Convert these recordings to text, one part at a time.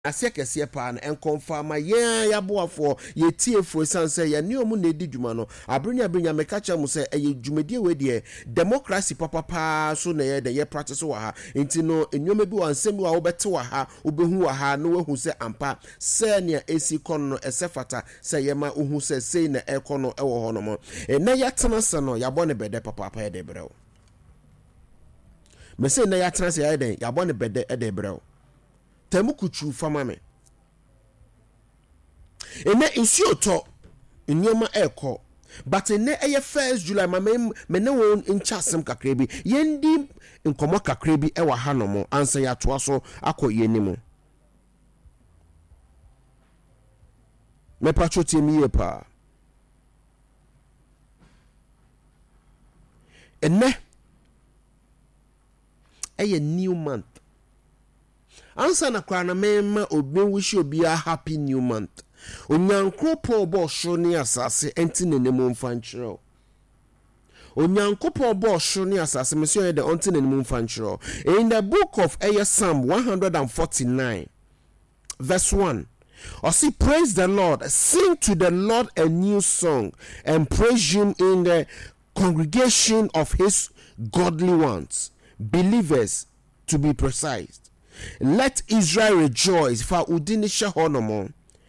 Asiekese pa na enkonfama ya boafo ye tiefo sanse ya ni omu na edi dwuma no abrenya meka cha mu se eye dwumedie we de democracy papa so na ye de ye practice wa ha enti no enyoma bi wansem wa wo bete wa ha obehu wa ha no wehu se ampa se ne esi kon no esefata se ye ma ohu se sei na ekono ewo ho no mo na ya tena se no ya bo ne bede papa de brew me se na ya tena se ya de ya bo ne bede de brew temu kuchu fama me ene isi oto nyoma eko but ene eye 1st July me ne won nchasem kakra bi yendi nkomo kakra bi e wa hanomo ansa ya toa so akoye nimu me patroti mi yepa ene eye new month ansa na kwa na mema obi wish obi a happy new month onyankopon bo so ne asase enti nenemu mfanchiro onyankopon bo so ne asase meso de onti nenemu mfanchiro in the book of Psalm 149 verse 1 or see praise the Lord, sing to the Lord a new song and praise him in the congregation of his godly ones, believers to be precise. Let Israel rejoice for udini shahonomo.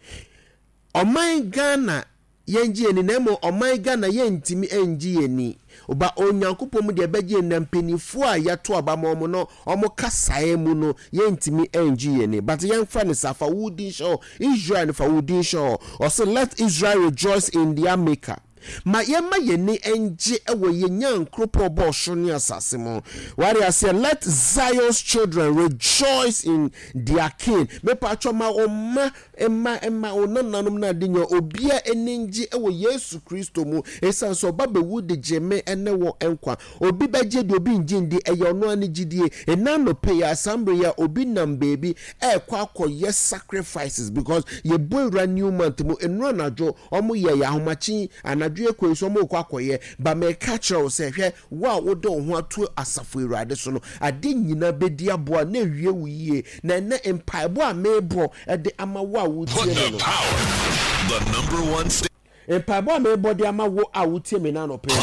Oman Ghana yenji eni nemo oman Ghana yentimi enji eni. Oba onyankopon mu de beje nampenifu a yato abamomo no omo kasae mu no yentimi enji eni. But yemfa ne safa udin shaw Israel fa udin shaw. Also let Israel rejoice in their maker. Ma yema yeni enji ewe yenyan kropo bo shoni asase mo. Wari say let Zion's children rejoice in their king. Me pacho ma emma onananum na dinyo obia enenji ewe Yesu Kristo mu esanso babe wudi jeme ene wo enkwa obi beje de obi njindi eye ono ani gidie enano pay ya assembly ya obi nam baby kwa yes sacrifices because ye boy new month mu enro najo omo ye ya homachi anadwe kweso mo kwakoye ba me catch o se hwe wa wodo ho atu asafo irade so no ade nyina bedi aboa na wie wuye na na empaibo a mebo de ama wa wutie no the number one empaibo a mebo de ama wo a wutie me na no pe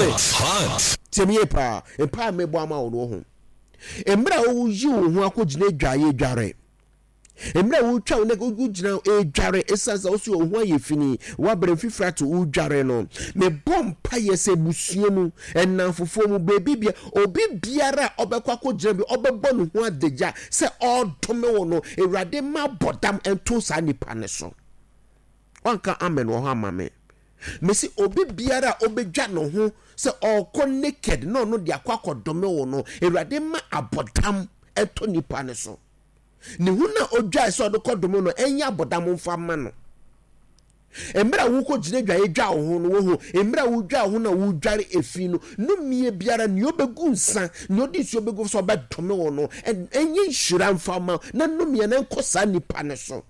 temi pa empa mebo ama wo no ho embra wo yi wo ho akogina dwaye dware emra wo twa wo ne gugina dware esasa wo so ho aye fini wa bre fifra to wo dware no me bompa yese busue mu enanfofo mu bebi bia obi biara obekwa kogina bi obebo no ho adeja se odome wo no ewrade ma bodam ento sa nipa ne so wanka amen wo ha amame mesi obi biara obedwa no ho se okọ naked no de akwakodome wo no ewrade ma abodam ento nipa ne so ni huna odwa so do kodomo no enya bodam mfama no emra wo ko gine dwa edwa ho no wo emra wo dwa ho na wo dware efi no numie biara ni obegu nsa ni odi si obegu so ba dome wo no enye nhira mfama na numie na nkosa nipa ne so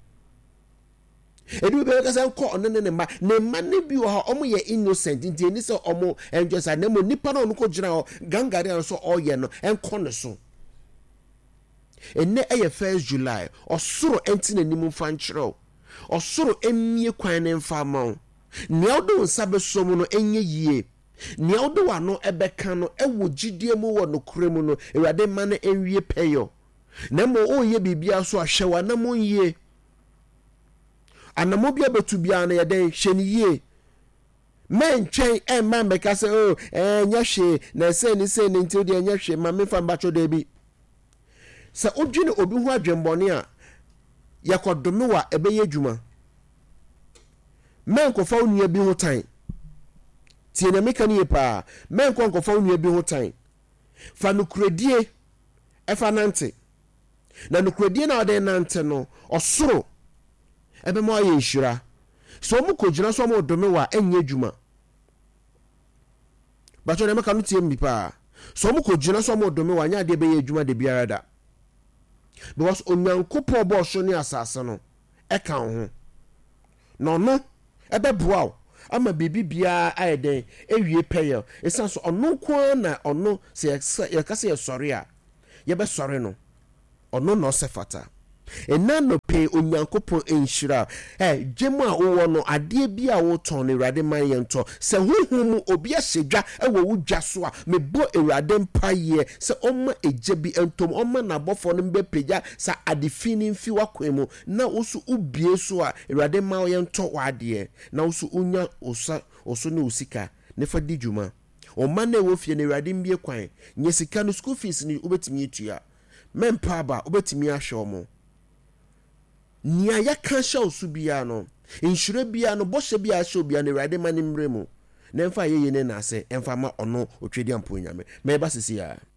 edu be ka san ko onene ne ma ne bi wo ha omo ye innocent nti eni se omo enjo sa na mo nipa na onko gina ho gangare so oye no enko ne so enne eye 1st July osoro enti na nimu fanchiro osoro emie kwan ne mfama ne odo nsabe somu no enye yie ne odo wano ebeka no ewo gidie mu wo no kuremu no ewade ma na enwie peyo na mo oye bibia so ahwewa na mo yie anamo bia betu bia na yede hweni yie mentwen emma meka se nya hwe na se ni nti de nya hwe ma me fa mbacho de bi sa odwene obi ho adwembone a yakodome wa ebeye dwuma menkofa onua bi ho tan tie na meka ni pa menkofa onua bi ho tan fa nukredie efa nante na nukredie na ode nante no osoro ebe mo aye nhira so mu kogina so mo odome wa enye dwuma ba to na meka no tie mi pa so mu kogina so mo odome wa nya de ebeye dwuma de biara da because onyankopon bo so ne asase no eka ho no ebe boa ama bibi bia ayeden ewie peyo esanso ono ko na ono se yakase ye sori a ye be sori no ono no se fata ɛna no pe onyankopɔn enhyira gyemu a wowɔ no adeɛ bi a wotɔn no Awurade ma yɛntɔ sɛ honhom mu obi ahyɛdwa ɛwɔ wo dwa so a mebɔ Awurade mpaeɛ sɛ ɔma egya bi ntom ɔma n'abɔfo no mbɛpagya sa adefi ne mfi wakwan mu na wo so ubie so a Awurade ma yɛntɔ w'adeɛ na wo so unya oso ne osika ne fa di dwuma ɔma na ɛwɔ fie ne Awurade mbie kwan nye sika no school fees ni wobɛtumi atua mempa aba wobɛtumi ahwɛ ɔmo nia yɛka hyɛ osu bia no nhyira bia no bɔhyɛ bia hyɛ bia no Awurade ma ne mmerɛ mu na mfa yɛyɛ ne na ase mfa ma ɔno otwedi ampo nyame mɛba sisi ya